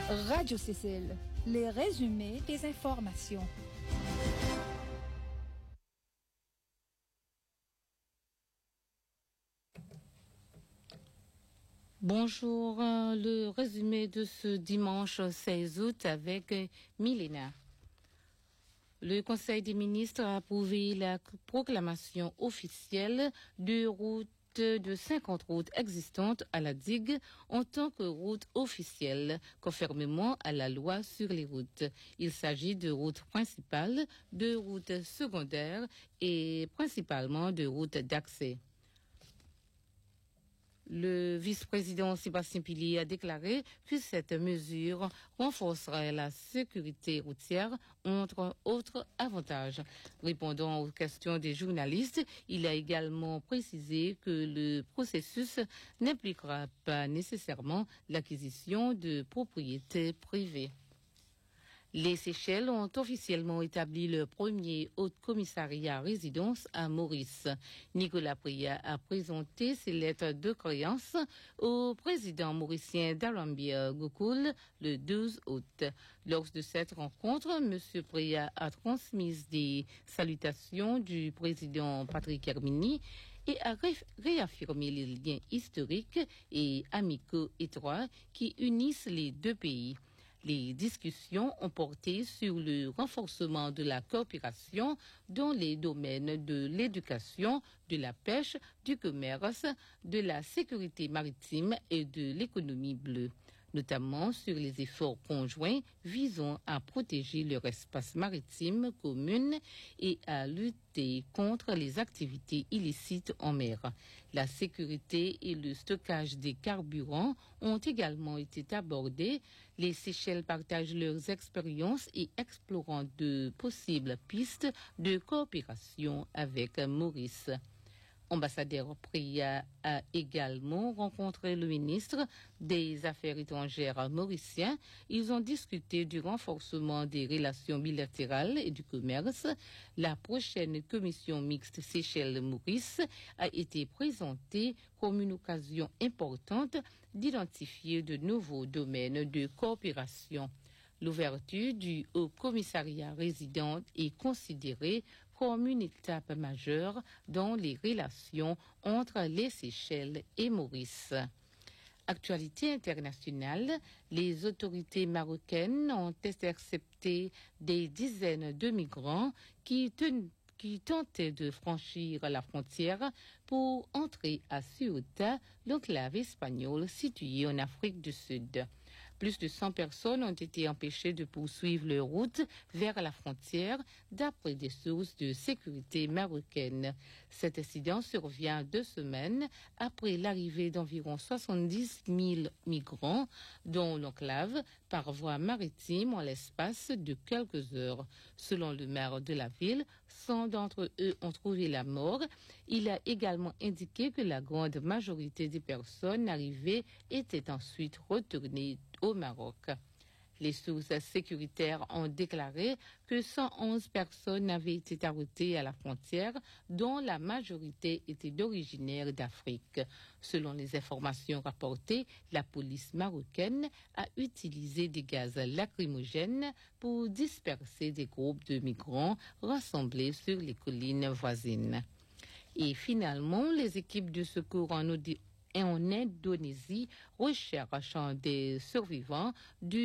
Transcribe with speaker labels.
Speaker 1: Radio CCL, les résumés des informations.
Speaker 2: Bonjour, le résumé de ce dimanche 16 août avec Milena. Le Conseil des ministres a approuvé la proclamation officielle de 50 routes existantes à la digue en tant que routes officielles, conformément à la loi sur les routes. Il s'agit de routes principales, de routes secondaires et principalement de routes d'accès. Le vice-président Sébastien Pilier a déclaré que cette mesure renforcerait la sécurité routière, entre autres avantages. Répondant aux questions des journalistes, il a également précisé que le processus n'impliquera pas nécessairement l'acquisition de propriétés privées. Les Seychelles ont officiellement établi le premier haut-commissariat résidence à Maurice. Nicolas Pria a présenté ses lettres de créance au président mauricien d'Arambia Goukoul le 12 août. Lors de cette rencontre, M. Pria a transmis des salutations du président Patrick Hermini et a réaffirmé les liens historiques et amicaux étroits qui unissent les deux pays. Les discussions ont porté sur le renforcement de la coopération dans les domaines de l'éducation, de la pêche, du commerce, de la sécurité maritime et de l'économie bleue, notamment sur les efforts conjoints visant à protéger leur espace maritime commun et à lutter contre les activités illicites en mer. La sécurité et le stockage des carburants ont également été abordés. Les Seychelles partagent leurs expériences et explorant de possibles pistes de coopération avec Maurice. Ambassadeur Pria a également rencontré le ministre des Affaires étrangères mauricien. Ils ont discuté du renforcement des relations bilatérales et du commerce. La prochaine commission mixte Seychelles-Maurice a été présentée comme une occasion importante d'identifier de nouveaux domaines de coopération. L'ouverture du Haut-Commissariat résident est considérée comme une étape majeure dans les relations entre les Seychelles et Maurice. Actualité internationale, les autorités marocaines ont intercepté des dizaines de migrants qui tentaient de franchir la frontière pour entrer à Ceuta, l'enclave espagnole située en Afrique du Sud. Plus de 100 personnes ont été empêchées de poursuivre leur route vers la frontière, d'après des sources de sécurité marocaines. Cet incident survient 2 semaines après l'arrivée d'environ 70 000 migrants dans l'enclave par voie maritime en l'espace de quelques heures. Selon le maire de la ville, 100 d'entre eux ont trouvé la mort. Il a également indiqué que la grande majorité des personnes arrivées étaient ensuite retournées au Maroc. Les sources sécuritaires ont déclaré que 111 personnes avaient été arrêtées à la frontière, dont la majorité étaient d'origine d'Afrique. Selon les informations rapportées, la police marocaine a utilisé des gaz lacrymogènes pour disperser des groupes de migrants rassemblés sur les collines voisines. Et finalement, les équipes de secours en Indonésie recherchent des survivants du